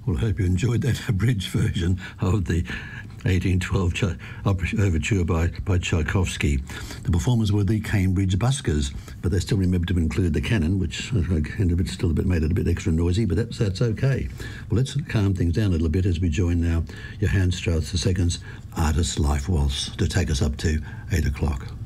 Well, I hope you enjoyed that abridged version of the 1812 overture by Tchaikovsky. The performers were the Cambridge Buskers, but they still remembered to include the cannon, which still made it a bit extra noisy, but that's okay. Well, let's calm things down a little bit as we join now Johann Strauss II's Artist's Life Waltz to take us up to 8 o'clock.